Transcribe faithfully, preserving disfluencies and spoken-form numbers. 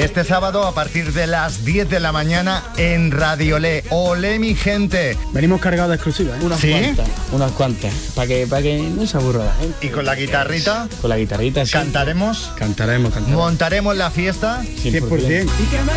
este sábado a partir de las diez de la mañana en Radiolé. Olé, mi gente. Venimos cargados de exclusivas, ¿eh? Unas ¿Sí? cuantas, unas cuantas, para que, para que no se aburra la gente. Y con la guitarrita Con la guitarrita, sí. cantaremos, Cantaremos, cantaremos. montaremos la fiesta. cien por ciento.